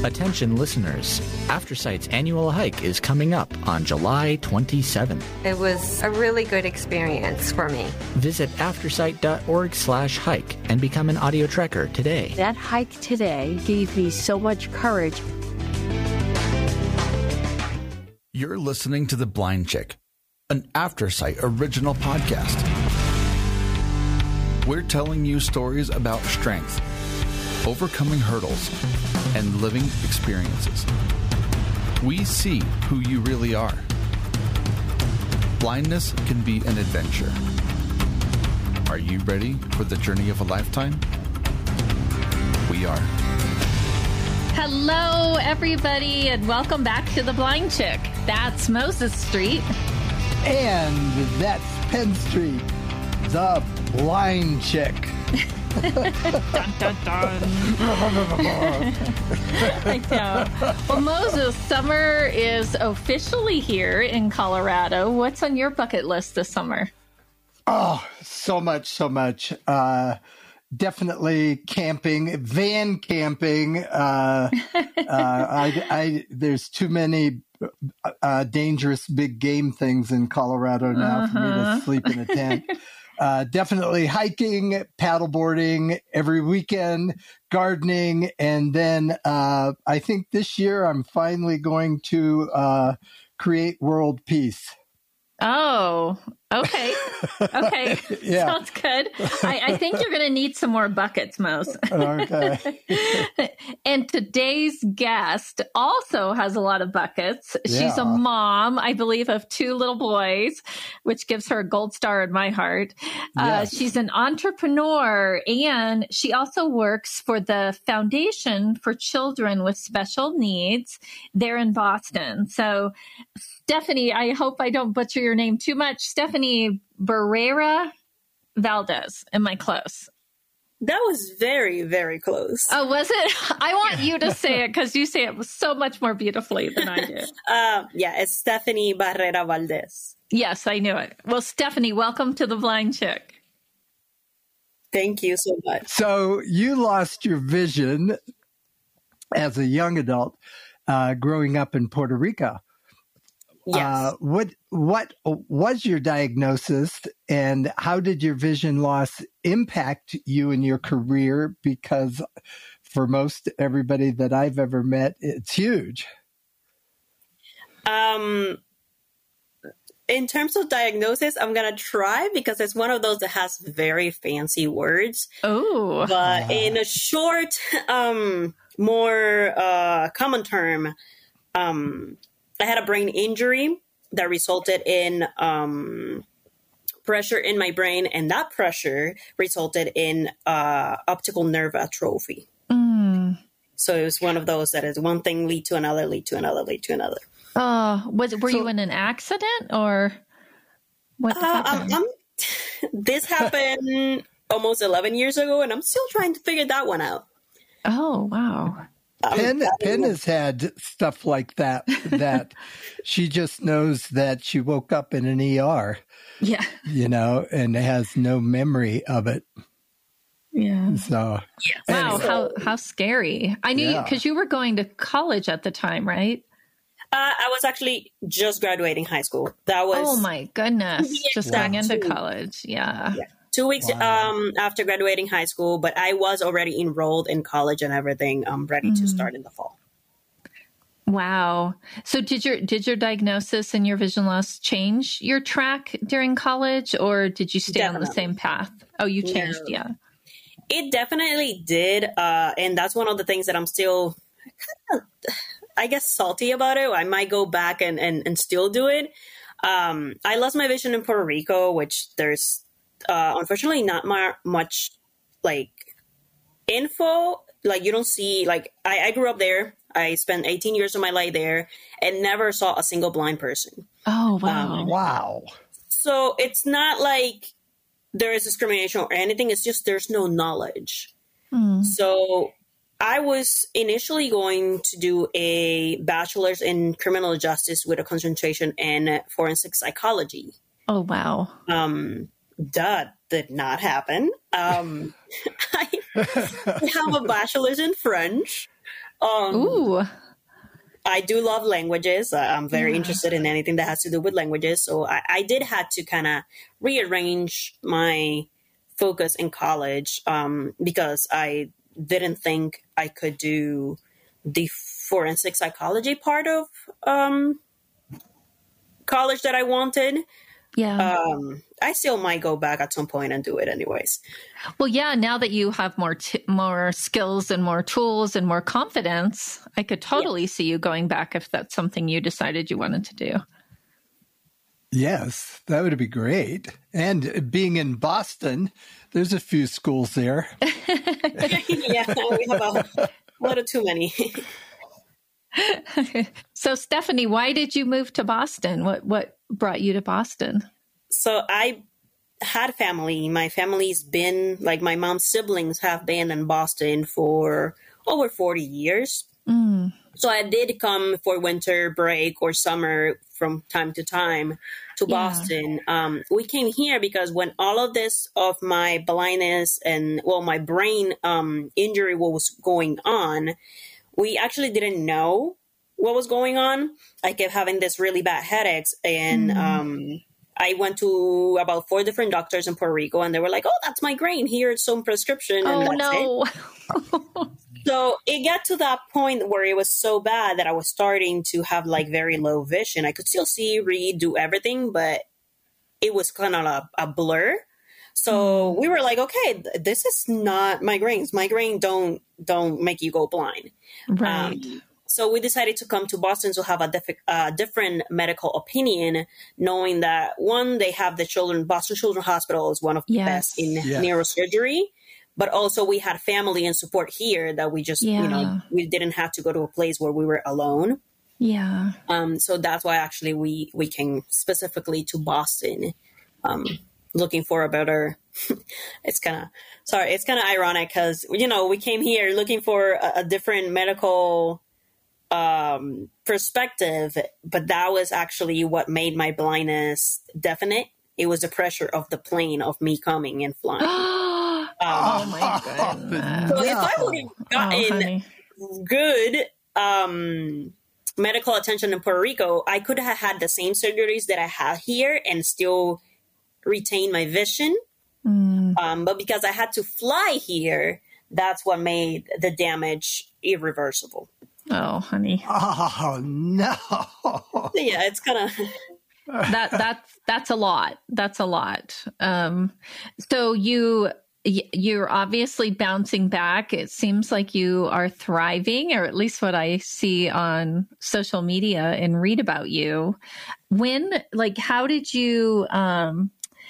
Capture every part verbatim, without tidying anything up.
Attention listeners, AfterSight's annual hike is coming up on July twenty-seventh. It was a really good experience for me. Visit aftersight.org slash hike and become an audio trekker today. That hike today gave me so much courage. You're listening to The Blind Chick, an AfterSight original podcast. We're telling you stories about strength, overcoming hurdles, and living experiences. We see who you really are. Blindness can be an adventure. Are you ready for the journey of a lifetime? We are. Hello, everybody, and welcome back to The Blind Chick. That's Moses Street. And that's Penn Street, The Blind Chick. Dun, dun, dun. I know. Well, Moses, summer is officially here in Colorado. What's on your bucket list this summer? Oh, so much, so much. Uh, definitely camping, van camping. Uh, uh, I, I, there's too many uh, dangerous big game things in Colorado now uh-huh. for me to sleep in a tent. Uh, definitely hiking, paddleboarding every weekend, gardening, and then uh, I think this year I'm finally going to uh, create world peace. Oh, okay. Okay. Yeah. Sounds good. I, I think you're going to need some more buckets, Mose. Okay. And today's guest also has a lot of buckets. Yeah. She's a mom, I believe, of two little boys, which gives her a gold star in my heart. Yes. Uh, she's an entrepreneur, and she also works for the Foundation for Children with Special Needs there in Boston. So, Stephanie, I hope I don't butcher your name too much. Stephanie Barrera Valdez. Am I close? That was very, very close. Oh, was it? I want you to say it because you say it so much more beautifully than I do. uh, yeah, it's Stephanie Barrera Valdez. Yes, I knew it. Well, Stephanie, welcome to The Blind Chick. Thank you so much. So you lost your vision as a young adult uh, growing up in Puerto Rico. Yes. Uh, what what was your diagnosis, and how did your vision loss impact you in your career? Because for most everybody that I've ever met, it's huge. Um, in terms of diagnosis, I'm gonna try because it's one of those that has very fancy words. Oh, but uh, in a short, um, more uh, common term, um. I had a brain injury that resulted in um, pressure in my brain, and that pressure resulted in uh, optical nerve atrophy. Mm. So it was one of those that is one thing lead to another, lead to another, lead to another. Oh, was were so, you in an accident or what uh, happened? Um, um, this happened almost eleven years ago, and I'm still trying to figure that one out. Oh, wow. Penn, Penn has had stuff like that, that she just knows that she woke up in an E R, yeah, you know, and has no memory of it. Yeah. So, yeah. Wow, anyway. how how scary. I knew, because yeah. you were going to college at the time, right? Uh, I was actually just graduating high school. That was. Oh, my goodness. Yeah, just wow. going into college. Yeah. Yeah. Two weeks wow. um, after graduating high school, but I was already enrolled in college and everything. I'm ready mm. to start in the fall. Wow. So did your did your diagnosis and your vision loss change your track during college, or did you stay definitely. on the same path? Oh, you changed, no. yeah. It definitely did. Uh, and that's one of the things that I'm still kind of, I guess, salty about it. I might go back and, and, and still do it. Um, I lost my vision in Puerto Rico, which there's Uh, unfortunately, not mar- much like info. Like you don't see. Like I, I grew up there. I spent eighteen years of my life there, and never saw a single blind person. Oh wow! Um, wow. So it's not like there is discrimination or anything. It's just there's no knowledge. Mm. So I was initially going to do a bachelor's in criminal justice with a concentration in forensic psychology. Oh wow! Um. That did not happen. Um, I have a bachelor's in French. um, Ooh. I do love languages. Uh, I'm very Yeah. interested in anything that has to do with languages. So I, I did have to kind of rearrange my focus in college um, because I didn't think I could do the forensic psychology part of um, college that I wanted. Yeah. Um, I still might go back at some point and do it anyways. Well, yeah, now that you have more t- more skills and more tools and more confidence, I could totally yeah. see you going back if that's something you decided you wanted to do. Yes, that would be great. And being in Boston, there's a few schools there. Yeah, we have a, a little too many. So, Stephanie, why did you move to Boston? What what brought you to Boston? So I had family. My family's been, like my mom's siblings have been in Boston for over forty years. Mm. So I did come for winter break or summer from time to time to Yeah. Boston. Um, we came here because when all of this of my blindness and, well, my brain um, injury was going on, we actually didn't know what was going on. I kept having this really bad headaches, and Mm. um, I went to about four different doctors in Puerto Rico, and they were like, "Oh, that's migraine. Here's some prescription." And Oh, that's no. it. So it got to that point where it was so bad that I was starting to have like very low vision. I could still see, read, do everything, but it was kind of a, a blur. So we were like, okay, th- this is not migraines. Migraine don't don't make you go blind. Right. Um, so we decided to come to Boston to have a diff- uh, different medical opinion, knowing that, one, they have the children, Boston Children's Hospital is one of the Yes. best in Yes. neurosurgery. But also we had family and support here that we just, you know, Yeah. we didn't have to go to a place where we were alone. Yeah. Um, so that's why actually we, we came specifically to Boston, um, looking for a better, it's kind of, sorry, it's kind of ironic because, you know, we came here looking for a, a different medical um, perspective, but that was actually what made my blindness definite. It was the pressure of the plane of me coming and flying. Oh, my goodness. So if I would have Oh, gotten honey. good um, medical attention in Puerto Rico, I could have had the same surgeries that I had here and still retain my vision. Mm. Um, but because I had to fly here, that's what made the damage irreversible. Oh, honey. Oh, no. So yeah, it's kind of... that that's that's a lot. That's a lot. Um, so you y- you're obviously bouncing back. It seems like you are thriving, or at least what I see on social media and read about you. When, like, how did you um,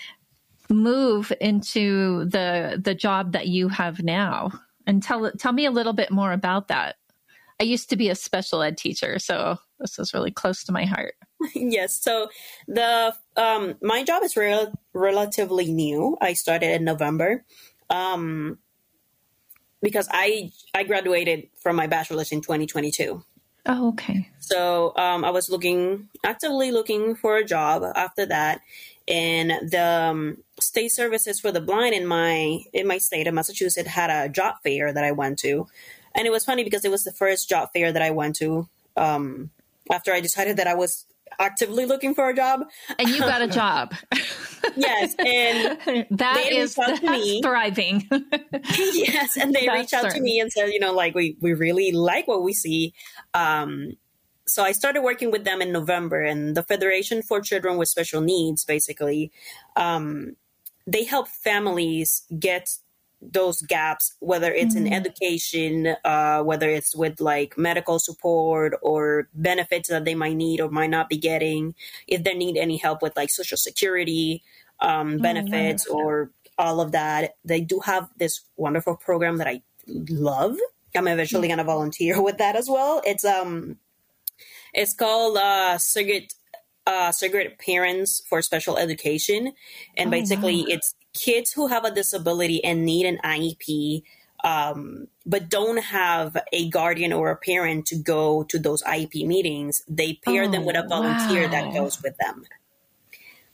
move into the the job that you have now? And tell tell me a little bit more about that. I used to be a special ed teacher, so this is really close to my heart. Yes. So the um, my job is rel- relatively new. I started in November um, because I I graduated from my bachelor's in twenty twenty-two. Oh, okay. So um, I was looking actively looking for a job after that, and the um, state services for the blind in my in my state of Massachusetts had a job fair that I went to, and it was funny because it was the first job fair that I went to um, after I decided that I was actively looking for a job. And you got a job. Yes, and that they is reached out to that's me. thriving. Yes, and they That's reached out to certain. me and said, you know, like we we really like what we see. Um, so I started working with them in November, and the Federation for Children with Special Needs, basically, um, they help families get those gaps, whether it's in education, uh, whether it's with like medical support or benefits that they might need or might not be getting, if they need any help with like Social Security um, benefits or all of that. They do have this wonderful program that I love. I'm eventually going to volunteer with that as well. It's um, it's called uh, Surrogate uh, Surrogate Parents for Special Education, and Oh, basically wow. it's kids who have a disability and need an I E P, um, but don't have a guardian or a parent to go to those I E P meetings. They pair them Oh, with a volunteer that wow. goes with them.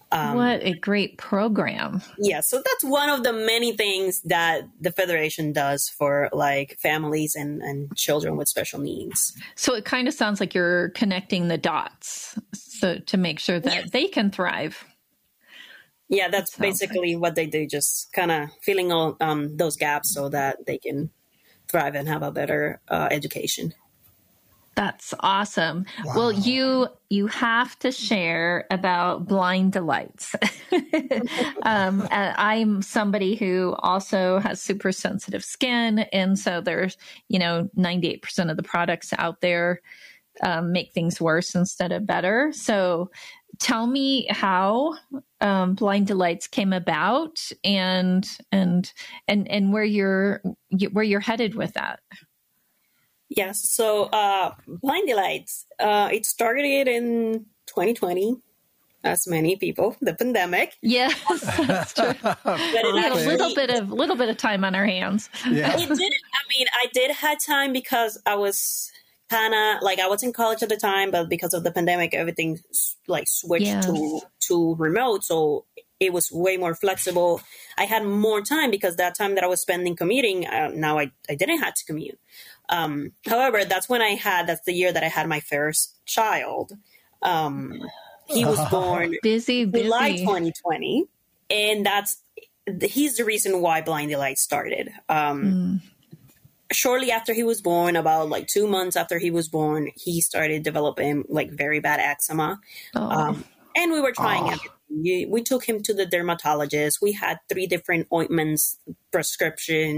Um, what a great program. Yeah, so that's one of the many things that the Federation does for like families and, and children with special needs. So it kind of sounds like you're connecting the dots so to make sure that Yes. they can thrive. Yeah, that's That sounds basically what they do, just kind of filling all um, those gaps so that they can thrive and have a better uh, education. That's awesome. Well, you you have to share about Blind Delights. um, and I'm somebody who also has super sensitive skin, and so there's you know ninety-eight percent of the products out there um, make things worse instead of better. So, tell me how um, Blind Delights came about, and and and and where you're where you're headed with that. Yes, so uh, Blind Delights, uh, it started in twenty twenty, as many people, the pandemic. Yes, that's true. But it We had a actually- little bit of little bit of time on our hands. Yeah. It did. I mean, I did have time because I was kind of like I was in college at the time, but because of the pandemic, everything s- like switched Yes. to to remote, so it was way more flexible. I had more time because that time that I was spending commuting, uh, now I I didn't have to commute. Um, however, that's when I had that's the year that I had my first child. Um, he was born Busy, July busy. twenty twenty, and that's he's the reason why Blind Delight started. Um, Shortly after he was born, about like two months after he was born, he started developing like very bad eczema, Oh. um, and we were trying everything. We we took him to the dermatologist. We had three different ointments prescription